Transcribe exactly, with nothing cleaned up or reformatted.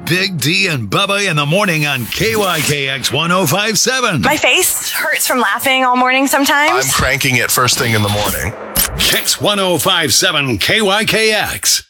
Big D and Bubba in the morning on K Y K X one oh five point seven. My face hurts from laughing all morning sometimes. I'm cranking it first thing in the morning. Kicks one oh five point seven K Y K X.